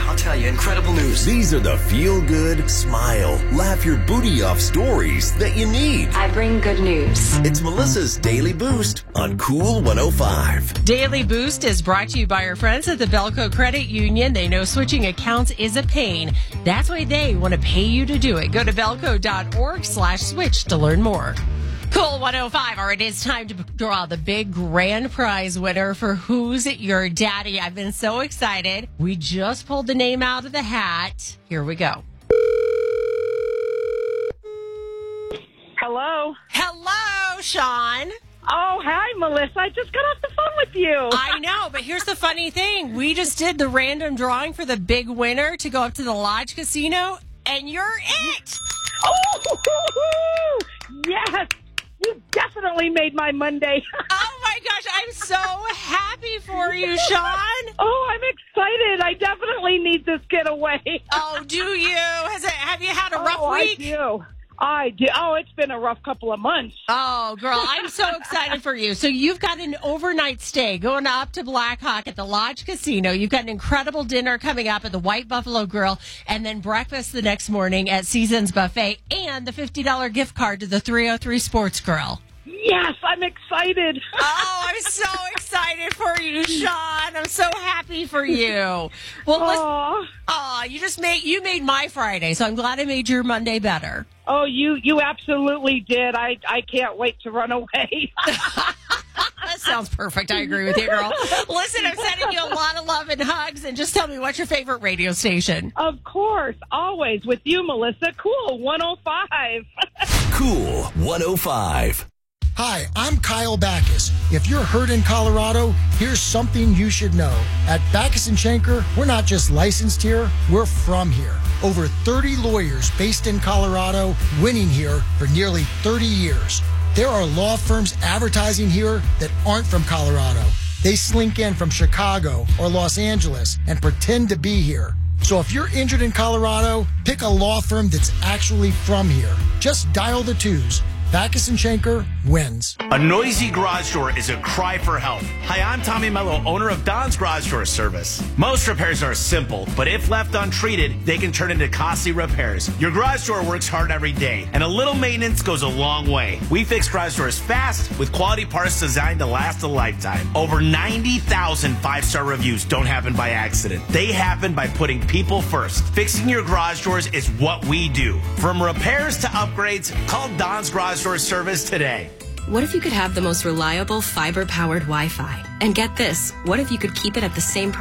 I'll tell you, incredible news. These are the feel-good, smile, laugh your booty off stories that you need. I bring good news. It's Melissa's Daily Boost on Cool 105. Daily Boost is brought to you by our friends at the Belco Credit Union. They know switching accounts is a pain. That's why they want to pay you to do it. Go to belco.org/switch to learn more. Cool 105. All right, it's time to draw the big grand prize winner for Who's Your Daddy. I've been so excited. We just pulled the name out of the hat. Here we go. Hello. Hello, Sean. Oh, hi, Melissa. I just got off the phone with you. I know, but here's the funny thing. We just did the random drawing for the big winner to go up to the Lodge Casino, and you're it. Oh, yes. You definitely made my Monday. Oh, my gosh. I'm so happy for you, Sean. Oh, I'm excited. I definitely need this getaway. Oh, do you? Have you had a rough week? I do. Oh, it's been a rough couple of months. Oh, girl, I'm so excited for you. So you've got an overnight stay going up to Black Hawk at the Lodge Casino. You've got an incredible dinner coming up at the White Buffalo Grill, and then breakfast the next morning at Seasons Buffet, and the $50 gift card to the 303 Sports Grill. Yes, I'm excited. Oh, I'm so excited for you, Sean. I'm so happy for you. Well, you made my Friday, so I'm glad I made your Monday better. Oh, you absolutely did. I can't wait to run away. That sounds perfect. I agree with you, girl. Listen, I'm sending you a lot of love and hugs, and just tell me, what's your favorite radio station? Of course, always with you, Melissa. Cool 105. Cool 105. Hi, I'm Kyle Backus. If you're hurt in Colorado, here's something you should know. At Backus & Schenker, we're not just licensed here, we're from here. Over 30 lawyers based in Colorado, winning here for nearly 30 years. There are law firms advertising here that aren't from Colorado. They slink in from Chicago or Los Angeles and pretend to be here. So if you're injured in Colorado, pick a law firm that's actually from here. Just dial the 2s. Backus & Schenker wins. A noisy garage door is a cry for help. Hi, I'm Tommy Mello, owner of Don's Garage Door Service. Most repairs are simple, but if left untreated, they can turn into costly repairs. Your garage door works hard every day, and a little maintenance goes a long way. We fix garage doors fast with quality parts designed to last a lifetime. Over 90,000 five-star reviews don't happen by accident. They happen by putting people first. Fixing your garage doors is what we do. From repairs to upgrades, call Don's Garage Door Service today. What if you could have the most reliable fiber-powered Wi-Fi? And get this, what if you could keep it at the same price